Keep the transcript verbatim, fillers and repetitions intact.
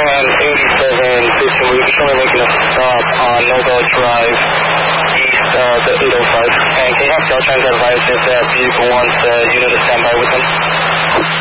Cheyenne eighty-seven, Christian, we're currently making a stop on Nobel Drive, east of the eight oh five. And can you have Deltrans advise if that vehicle wants a unit to stand by with them?